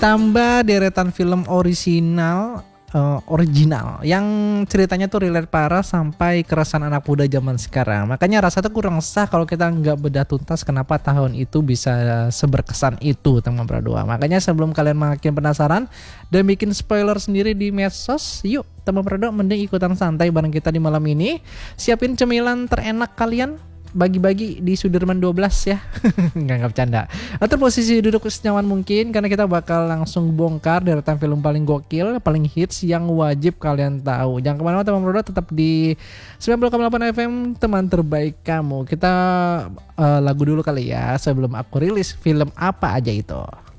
Tambah deretan film original yang ceritanya tuh relate parah sampai keresahan anak muda zaman sekarang. Makanya rasa tuh kurang sah kalau kita nggak bedah tuntas kenapa tahun itu bisa seberkesan itu, teman berdua. Makanya sebelum kalian makin penasaran dan bikin spoiler sendiri di medsos, yuk teman berdua mending ikutan santai bareng kita di malam ini. Siapin cemilan terenak kalian, bagi-bagi di Sudirman 12 ya. Nggak bercanda. Atau posisi duduk senyaman mungkin, karena kita bakal langsung bongkar deretan film paling gokil, paling hits yang wajib kalian tahu. Jangan kemana-mana teman berdua, tetap di 90,8 FM, teman terbaik kamu. Kita lagu dulu kali ya sebelum aku rilis film apa aja itu.